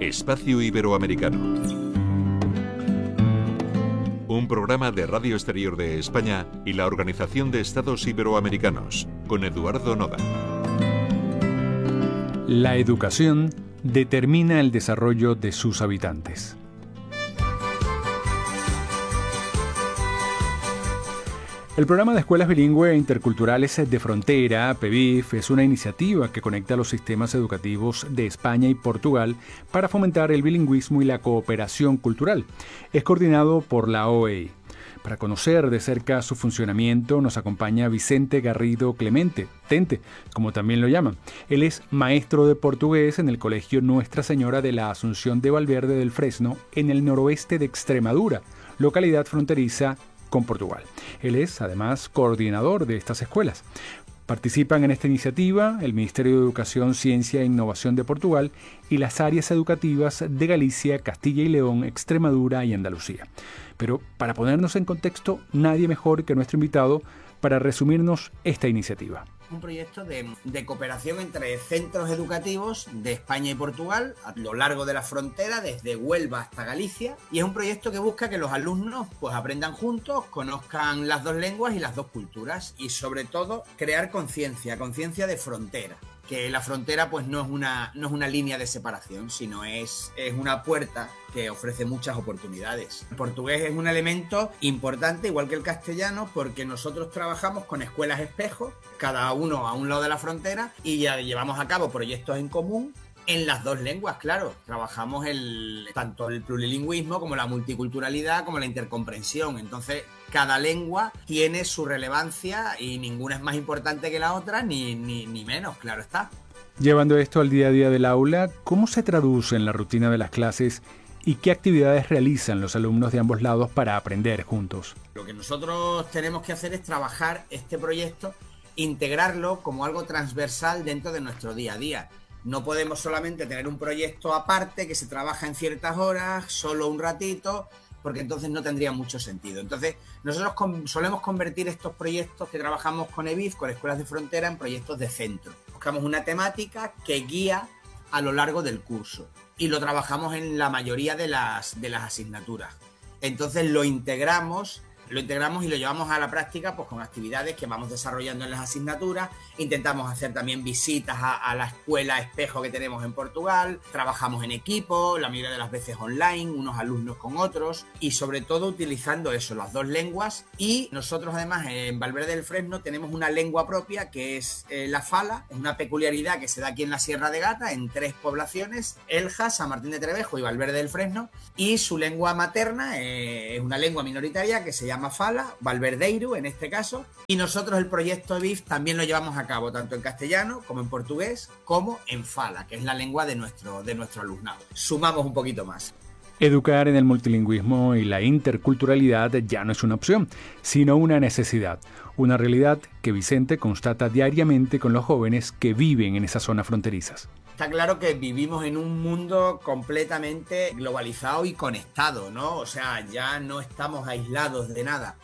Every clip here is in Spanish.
Espacio Iberoamericano. Un programa de Radio Exterior de España y la Organización de Estados Iberoamericanos, con Eduardo Noda. La educación determina el desarrollo de sus habitantes. El programa de Escuelas Bilingües e Interculturales de Frontera, PEBIF, es una iniciativa que conecta los sistemas educativos de España y Portugal para fomentar el bilingüismo y la cooperación cultural. Es coordinado por la OEI. Para conocer de cerca su funcionamiento nos acompaña Vicente Garrido Clemente, Tente, como también lo llaman. Él es maestro de portugués en el Colegio Nuestra Señora de la Asunción de Valverde del Fresno, en el noroeste de Extremadura, localidad fronteriza con Portugal. Él es, además, coordinador de estas escuelas. Participan en esta iniciativa el Ministerio de Educación, Ciencia e Innovación de Portugal y las áreas educativas de Galicia, Castilla y León, Extremadura y Andalucía. Pero para ponernos en contexto, nadie mejor que nuestro invitado para resumirnos esta iniciativa. Un proyecto de cooperación entre centros educativos de España y Portugal a lo largo de la frontera, desde Huelva hasta Galicia, y es un proyecto que busca que los alumnos pues aprendan juntos, conozcan las dos lenguas y las dos culturas, y sobre todo crear conciencia de frontera. Que la frontera pues no es una línea de separación, sino es una puerta que ofrece muchas oportunidades. El portugués es un elemento importante, igual que el castellano, porque nosotros trabajamos con escuelas espejo, cada uno a un lado de la frontera, y ya llevamos a cabo proyectos en común en las dos lenguas, claro. Trabajamos tanto el plurilingüismo como la multiculturalidad, como la intercomprensión. Entonces, cada lengua tiene su relevancia y ninguna es más importante que la otra, ni menos, claro está. Llevando esto al día a día del aula, ¿cómo se traduce en la rutina de las clases y qué actividades realizan los alumnos de ambos lados para aprender juntos? Lo que nosotros tenemos que hacer es trabajar este proyecto, integrarlo como algo transversal dentro de nuestro día a día. No podemos solamente tener un proyecto aparte que se trabaja en ciertas horas, solo un ratito, porque entonces no tendría mucho sentido. Entonces, nosotros solemos convertir estos proyectos que trabajamos con EBIF, con Escuelas de Frontera, en proyectos de centro. Buscamos una temática que guía a lo largo del curso y lo trabajamos en la mayoría de las asignaturas. Entonces, lo integramos y lo llevamos a la práctica pues con actividades que vamos desarrollando en las asignaturas. Intentamos hacer también visitas a la escuela espejo que tenemos en Portugal. Trabajamos en equipo, la mayoría de las veces online, unos alumnos con otros, y sobre todo utilizando eso, las dos lenguas. Y nosotros además en Valverde del Fresno tenemos una lengua propia que es la fala, es una peculiaridad que se da aquí en la Sierra de Gata, en 3 poblaciones: Elja, San Martín de Trevejo y Valverde del Fresno. Y su lengua materna es una lengua minoritaria que se llama fala, valverdeiro en este caso, y nosotros el proyecto EBIF también lo llevamos a cabo tanto en castellano como en portugués como en fala, que es la lengua de nuestro alumnado. Sumamos un poquito más. Educar en el multilingüismo y la interculturalidad ya no es una opción, sino una necesidad, una realidad que Vicente constata diariamente con los jóvenes que viven en esas zonas fronterizas. Está claro que vivimos en un mundo completamente globalizado y conectado, ¿no? O sea, ya no estamos aislados de nada.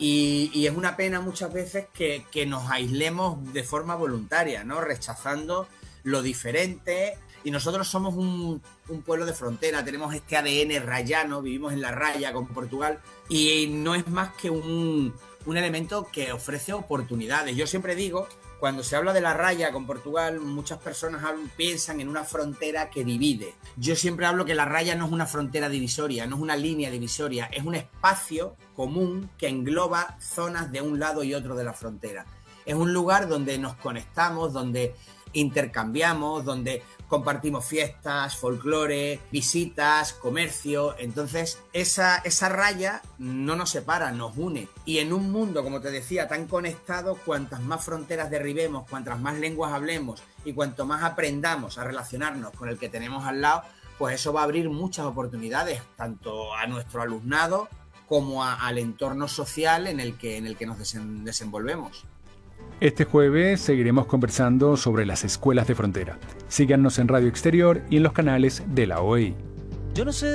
Y es una pena muchas veces que nos aislemos de forma voluntaria, ¿no? Rechazando lo diferente. Y nosotros somos un pueblo de frontera, tenemos este ADN rayano, vivimos en la raya con Portugal, y no es más que un elemento que ofrece oportunidades. Yo siempre digo, cuando se habla de la raya con Portugal, muchas personas piensan en una frontera que divide. Yo siempre hablo que la raya no es una frontera divisoria, no es una línea divisoria, es un espacio común que engloba zonas de un lado y otro de la frontera. Es un lugar donde nos conectamos, donde intercambiamos, donde compartimos fiestas, folclore, visitas, comercio. Entonces esa raya no nos separa, nos une. Y en un mundo, como te decía, tan conectado, cuantas más fronteras derribemos, cuantas más lenguas hablemos y cuanto más aprendamos a relacionarnos con el que tenemos al lado, pues eso va a abrir muchas oportunidades, tanto a nuestro alumnado como al entorno social en el que nos desenvolvemos. Este jueves seguiremos conversando sobre las escuelas de frontera. Síganos en Radio Exterior y en los canales de la OEI. Yo no sé